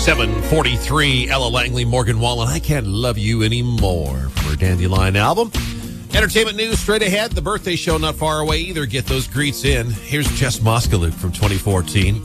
7:43, Ella Langley, Morgan Wallen, I Can't Love You Anymore from her Dandelion album. Entertainment news straight ahead. The birthday show not far away either. Get those greets in. Here's Jess Moskaluk from 2014.